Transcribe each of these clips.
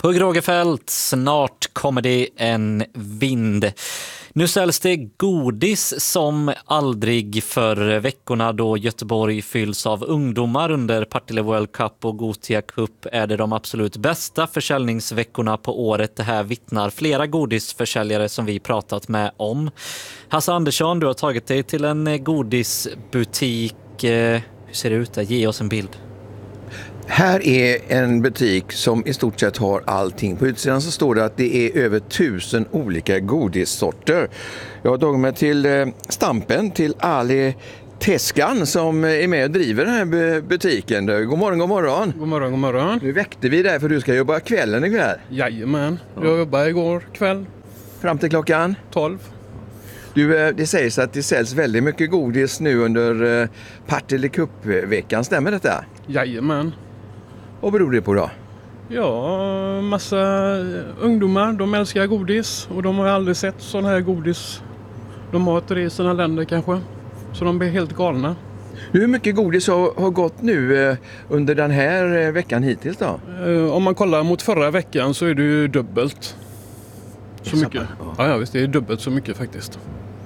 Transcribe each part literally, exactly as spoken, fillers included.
Hugg Rogefeldt, snart kommer det en vind. Nu säljs det godis som aldrig för veckorna då Göteborg fylls av ungdomar under Partille World Cup och Gothia Cup är det de absolut bästa försäljningsveckorna på året. Det här vittnar flera godisförsäljare som vi pratat med om. Hasse Andersson, du har tagit dig till en godisbutik. Hur ser det ut där? Ge oss en bild. Här är en butik som i stort sett har allting. På utsidan så står det att det är över tusen olika godissorter. Jag har tagit mig till Stampen, till Ali Teskan som är med och driver den här butiken. God morgon, god morgon. God morgon, god morgon. Nu väckte vi dig för du ska jobba kvällen ikväll. Jajamän, jag jobbade igår kväll. Fram till klockan? tolv. Du, det sägs att det säljs väldigt mycket godis nu under Partille Cup-veckan. Stämmer detta? Jajamän. Vad beror det på då? Ja, massa ungdomar, de älskar godis och de har aldrig sett sån här godis. De har inte det i sina länder kanske, så de blir helt galna. Hur mycket godis har, har gått nu eh, under den här eh, veckan hittills då? Eh, om man kollar mot förra veckan så är det ju dubbelt så mycket. Ja, ja, visst, det är dubbelt så mycket faktiskt.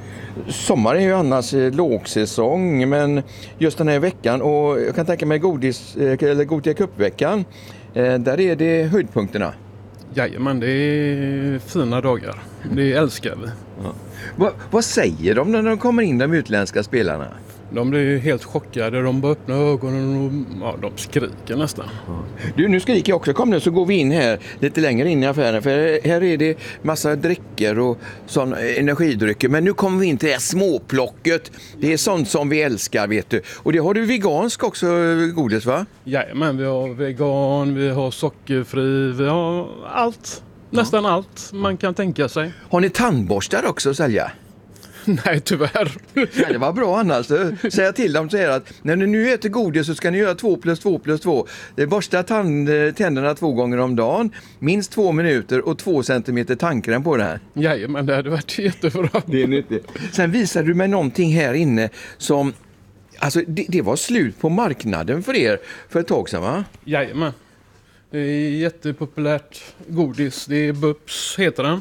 Sommar är ju annars eh, lågsäsong, men just den här veckan, och jag kan tänka mig godis, eh, eller Gothia Cup-veckan, eh, där är det höjdpunkterna. Jajamän, det är fina dagar. Det älskar vi. Ja. Va, vad säger de när de kommer in, de utländska spelarna? De blir helt chockade, de bara öppnar ögonen och ja, de skriker nästan. Du, nu skriker jag också. Kom nu så går vi in här lite längre in i affären. För här är det massa drycker och sån energidrycker. Men nu kommer vi in till det här småplocket. Det är sånt som vi älskar, vet du. Och det har du vegansk också godis, va? Jajamän, vi har vegan, vi har sockerfri, vi har allt. Nästan ja. allt man kan tänka sig. Har ni tandborstar också att sälja? Nej, tyvärr. Ja, det var bra annars. Säga till dem så här att när ni nu äter godis så ska ni göra två plus två plus två. Det borsta tand, tänderna två gånger om dagen, minst två minuter och två centimeter tandkräm på det här. Jajamän, det hade varit jättebra. Det är nyttigt. Sen visade du mig någonting här inne som, alltså det, det var slut på marknaden för er för ett tag sedan, va? Jajamän. Det är jättepopulärt godis. Det är Bubs heter den.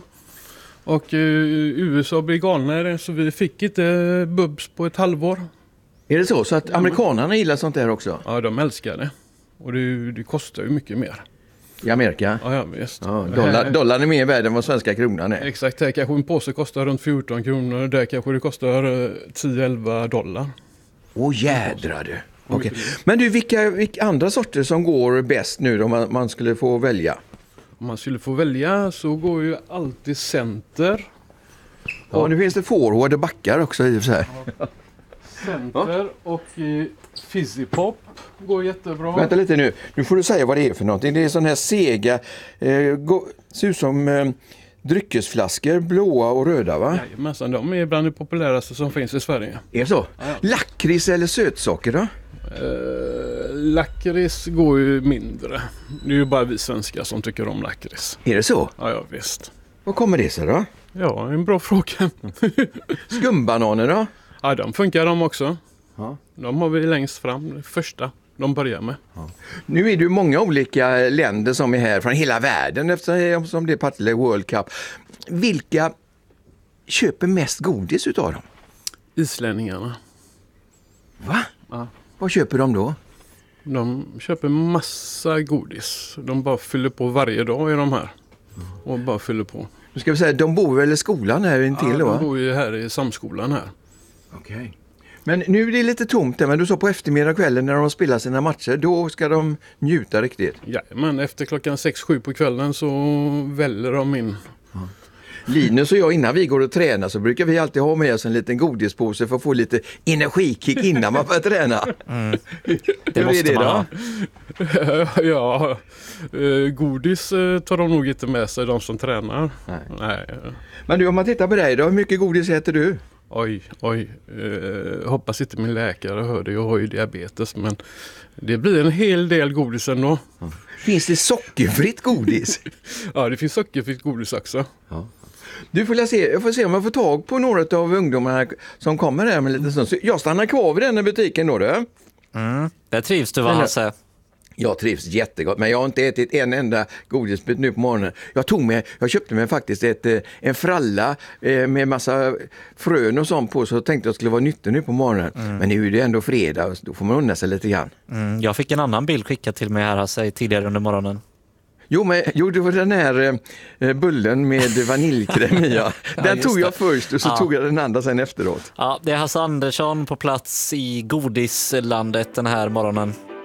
Och uh, U S A blir galna i det, så vi fick inte Bubs på ett halvår. Är det så? Så att amerikanerna gillar sånt där också? Ja, de älskar det. Och det, det kostar ju mycket mer. I Amerika? Ja, ja visst. Ja, dollar, dollarn är mer värd än vad svenska kronan är. Exakt, här kanske en påse kostar runt fjorton kronor. Där kanske det kostar tio elva dollar. Åh jädrar du. Okay. Men du, vilka, vilka andra sorter som går bäst nu om man, man skulle få välja? Om man skulle få välja så går ju alltid Center. Ja, ja nu finns det forward och backar också i och för sig. Ja. Center och Fizzy Pop går jättebra. Vänta lite nu. Nu får du säga vad det är för någonting. Det är sån här sega, eh, gå, ser ut som eh, dryckesflaskor, blåa och röda, va? Jajamensan, de är bland det populäraste som finns i Sverige. Är det så? Ja, ja. Lakrits eller sötsaker då? Uh, lakrits går ju mindre. Det är ju bara vi svenskar som tycker om lakrits. Är det så? Ja, ja visst. Vad kommer det sig då? Ja, en bra fråga. Skumbananer då? Ja, de funkar de också. Ja. De har vi längst fram, det första de börjar med. Ja. Nu är det ju många olika länder som är här från hela världen eftersom det är Partille World Cup. Vilka köper mest godis utav dem? Islänningarna. Va? Ja. Vad köper de då? De köper massa godis. De bara fyller på varje dag i de här. Och bara fyller på. Nu ska vi säga, de bor väl i skolan här intill, ja, va? de bor ju här i Samskolan här. Okej. Okay. Men nu är det lite tomt där, men du sa på eftermiddag kvällen när de spelar sina matcher, då ska de njuta riktigt. Ja, men efter klockan sex sju på kvällen så väller de in. Ja. Linus och jag, innan vi går och tränar så brukar vi alltid ha med oss en liten godispåse för att få lite energikick innan man börjar träna. Mm. Det måste det man ha. Ja, uh, godis uh, tar de nog inte med sig, de som tränar. Nej. Nej. Men du, om man tittar på dig då, hur mycket godis äter du? Oj, oj. Uh, hoppas inte min läkare hörde, jag har ju diabetes, men det blir en hel del godis ändå. Ja. Finns det sockerfritt godis? Ja, det finns sockerfritt godis också. Ja. Du får se, jag får se om jag får tag på några av ungdomarna som kommer här med lite stund. Så jag stannar kvar vid den här butiken då, du. Mm. Där trivs du, va, Hasse? Jag trivs jättegott, men jag har inte ätit en enda godisbit nu på morgonen. Jag tog med, jag köpte mig faktiskt ett, en fralla med massa frön och sånt på, så jag tänkte att jag skulle vara nyttig nu på morgonen. Mm. Men nu är det ändå fredag, då får man unna sig lite grann. Mm, jag fick en annan bild skickad till mig här alltså, tidigare under morgonen. Jo, men jo, det var den här eh, bullen med vaniljkräm i. Ja. Den ja, tog jag först och så ja. tog jag den andra sen efteråt. Ja, det är Hasse Andersson på plats i godislandet den här morgonen.